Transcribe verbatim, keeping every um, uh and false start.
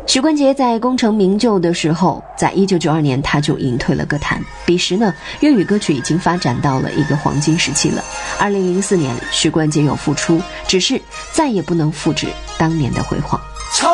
许冠杰在功成名就的时候，在一九九二年他就隐退了歌坛。彼时呢，粤语歌曲已经发展到了一个黄金时期了。二零零四年，许冠杰有复出，只是再也不能复制当年的辉煌。